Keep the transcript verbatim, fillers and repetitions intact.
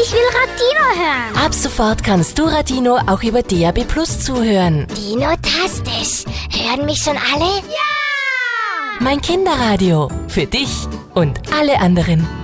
Ich will Radino hören. Ab sofort kannst du Radino auch über D A B Plus zuhören. Dino-tastisch. Hören mich schon alle? Mein Kinderradio. Für dich und alle anderen.